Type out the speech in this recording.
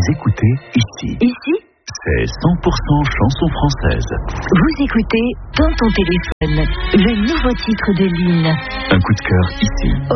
écoutez ici. Ici, c'est 100% chanson française. vous écoutez dans ton téléphone le nouveau titre de Lynn. Un coup de cœur ici.